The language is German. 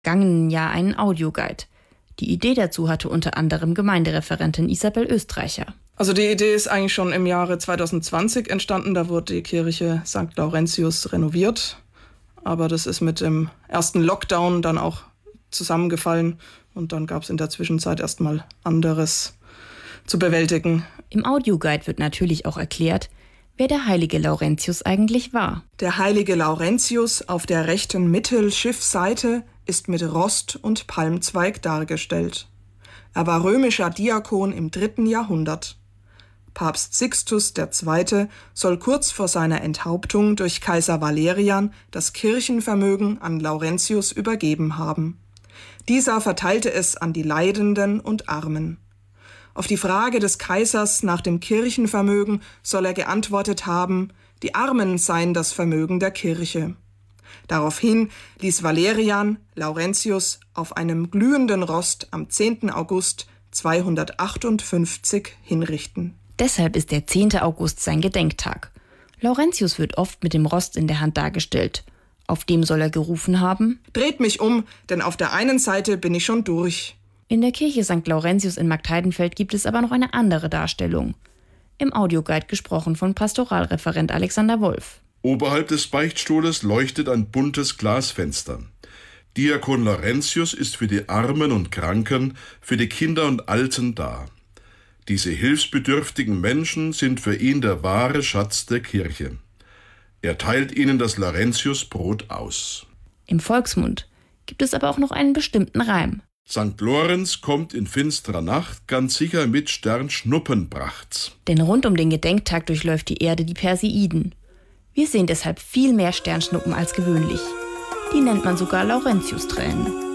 vergangenen Jahr einen Audioguide. Die Idee dazu hatte unter anderem Gemeindereferentin Isabel Österreicher. Also die Idee ist eigentlich schon im Jahre 2020 entstanden. Da wurde die Kirche St. Laurentius renoviert. Aber das ist mit dem ersten Lockdown dann auch zusammengefallen. Und dann gab es in der Zwischenzeit erstmal anderes zu bewältigen. Im Audioguide wird natürlich auch erklärt, wer der heilige Laurentius eigentlich war. Der heilige Laurentius auf der rechten Mittelschiffseite ist mit Rost und Palmzweig dargestellt. Er war römischer Diakon im 3. Jahrhundert. Papst Sixtus II. Soll kurz vor seiner Enthauptung durch Kaiser Valerian das Kirchenvermögen an Laurentius übergeben haben. Dieser verteilte es an die Leidenden und Armen. Auf die Frage des Kaisers nach dem Kirchenvermögen soll er geantwortet haben, die Armen seien das Vermögen der Kirche. Daraufhin ließ Valerian Laurentius auf einem glühenden Rost am 10. August 258 hinrichten. Deshalb ist der 10. August sein Gedenktag. Laurentius wird oft mit dem Rost in der Hand dargestellt. Auf dem soll er gerufen haben: Dreht mich um, denn auf der einen Seite bin ich schon durch. In der Kirche St. Laurentius in Marktheidenfeld gibt es aber noch eine andere Darstellung. Im Audioguide gesprochen von Pastoralreferent Alexander Wolf. Oberhalb des Beichtstuhles leuchtet ein buntes Glasfenster. Diakon Laurentius ist für die Armen und Kranken, für die Kinder und Alten da. Diese hilfsbedürftigen Menschen sind für ihn der wahre Schatz der Kirche. Er teilt ihnen das Laurentiusbrot aus. Im Volksmund gibt es aber auch noch einen bestimmten Reim. St. Lorenz kommt in finsterer Nacht, ganz sicher mit Sternschnuppen bracht's. Denn rund um den Gedenktag durchläuft die Erde die Perseiden. Wir sehen deshalb viel mehr Sternschnuppen als gewöhnlich. Die nennt man sogar Laurentiustränen.